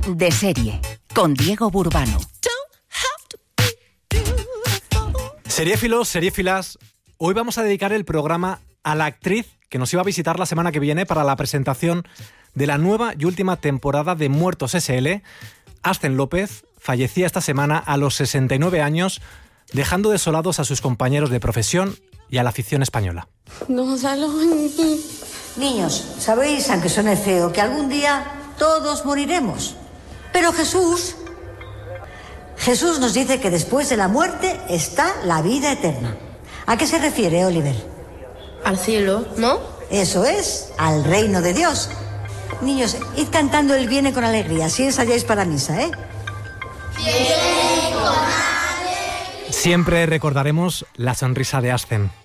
De serie, con Diego Burbano. Seriéfilos, seriéfilas, hoy vamos a dedicar el programa a la actriz que nos iba a visitar la semana que viene para la presentación de la nueva y última temporada de Muertos S.L. Ascen López fallecía esta semana a los 69 años, dejando desolados a sus compañeros de profesión y a la afición española. Gonzalo. Niños, sabéis, aunque suene feo, que algún día todos moriremos. Pero Jesús nos dice que después de la muerte está la vida eterna. ¿A qué se refiere, Oliver? Al cielo, ¿no? Eso es, al reino de Dios. Niños, id cantando el Viene con alegría, si ensayáis para misa, ¿eh? Siempre recordaremos la sonrisa de Ascen.